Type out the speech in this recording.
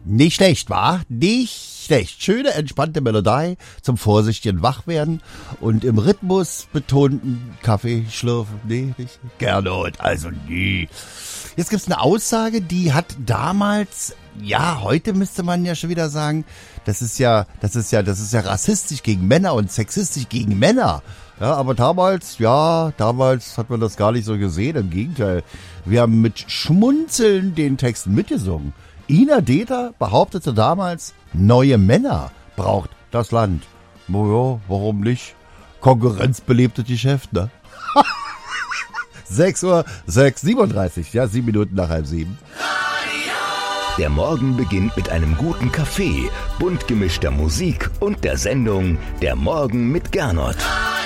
Nicht schlecht, wa? Nicht schlecht. Schöne, entspannte Melodie zum vorsichtigen Wachwerden und im Rhythmus betonten Kaffee schlürfen. Nee, nicht Gernot, also nie. Jetzt gibt's eine Aussage, die hat damals, ja, heute müsste man ja schon wieder sagen, das ist ja rassistisch gegen Männer und sexistisch gegen Männer. Ja, aber damals hat man das gar nicht so gesehen. Im Gegenteil, wir haben mit Schmunzeln den Text mitgesungen. Ina Deter behauptete damals, neue Männer braucht das Land. Naja, warum nicht? Konkurrenz belebt das Geschäft, ne? 6:37 Uhr, ja, 7 Minuten nach 6:30. Der Morgen beginnt mit einem guten Kaffee, bunt gemischter Musik und der Sendung Der Morgen mit Gernot.